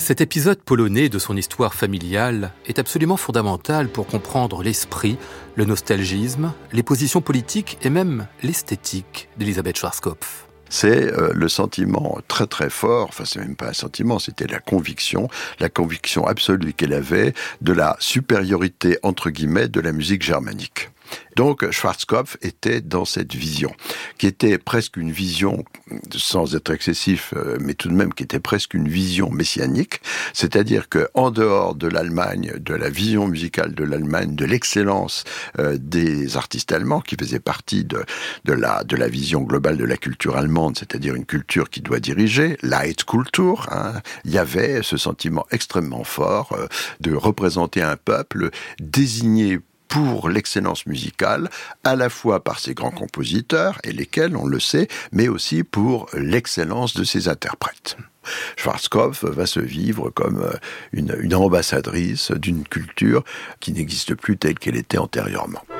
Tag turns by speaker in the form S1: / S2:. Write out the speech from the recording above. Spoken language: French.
S1: Cet épisode polonais de son histoire familiale est absolument fondamental pour comprendre l'esprit, le nostalgisme, les positions politiques et même l'esthétique d'Elisabeth Schwarzkopf.
S2: C'est le sentiment très très fort, enfin c'est même pas un sentiment, c'était la conviction absolue qu'elle avait de la supériorité entre guillemets de la musique germanique. Donc Schwarzkopf était dans cette vision, qui était presque une vision, sans être excessif, mais tout de même qui était presque une vision messianique, c'est-à-dire que en dehors de l'Allemagne, de la vision musicale de l'Allemagne, de l'excellence des artistes allemands, qui faisaient partie de la vision globale de la culture allemande, c'est-à-dire une culture qui doit diriger, Leitkultur, il y avait ce sentiment extrêmement fort de représenter un peuple désigné pour l'excellence musicale, à la fois par ses grands compositeurs, et lesquels, on le sait, mais aussi pour l'excellence de ses interprètes. Schwarzkopf va se vivre comme une ambassadrice d'une culture qui n'existe plus telle qu'elle était antérieurement.